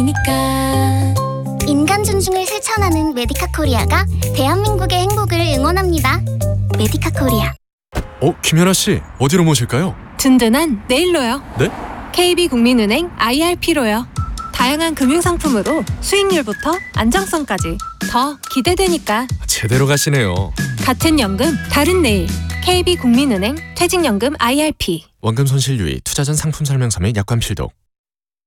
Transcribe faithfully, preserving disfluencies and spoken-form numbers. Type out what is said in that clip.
테니까. 인간 존중을 실천하는 메디카 코리아가 대한민국의 행복을 응원합니다. 메디카 코리아. 어, 김연아 씨, 어디로 모실까요? 든든한 내일로요. 네? 케이비국민은행 아이알피로요. 다양한 금융상품으로 수익률부터 안정성까지 더 기대되니까. 제대로 가시네요. 같은 연금 다른 내일. 케이비국민은행 퇴직연금 아이알피. 원금 손실 유의, 투자 전 상품 설명서 및 약관 필독.